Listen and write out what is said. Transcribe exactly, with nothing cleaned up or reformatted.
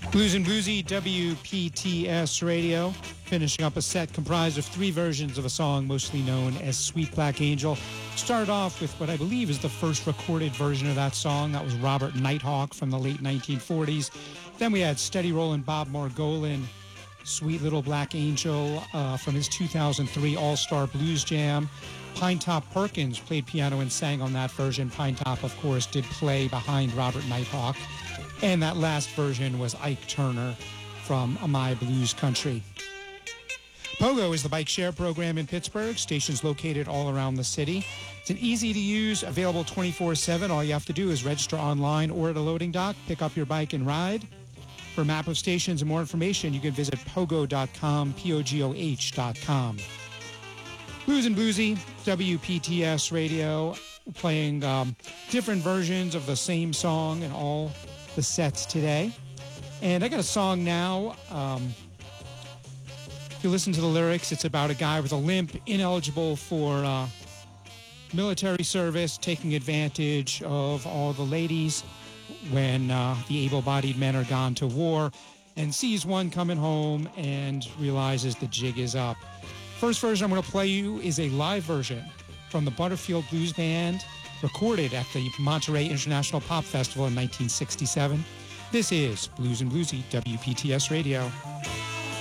Blues and Boozy, W P T S Radio, finishing up a set comprised of three versions of a song mostly known as Sweet Black Angel. Started off with what I believe is the first recorded version of that song. That was Robert Nighthawk from the late nineteen forties. Then we had Steady Rollin' Bob Margolin, Sweet Little Black Angel uh, from his two thousand three All-Star Blues Jam. Pinetop Perkins played piano and sang on that version. Pinetop, of course, did play behind Robert Nighthawk. And that last version was Ike Turner from My Blues Country. Pogo is the bike share program in Pittsburgh. Stations located all around the city. It's an easy to use, available twenty-four seven. All you have to do is register online or at a loading dock, pick up your bike and ride. For a map of stations and more information, you can visit pogo dot com, P O G O H dot com. Blues and Boozy, W P T S Radio, playing um, different versions of the same song in all the sets today. And I got a song now. Um, if you listen to the lyrics, it's about a guy with a limp, ineligible for uh, military service, taking advantage of all the ladies when uh, the able-bodied men are gone to war, and sees one coming home and realizes the jig is up. First version I'm going to play you is a live version from the Butterfield Blues Band, recorded at the Monterey International Pop Festival in nineteen sixty-seven. This is Blues and Bluesy, W P T S Radio.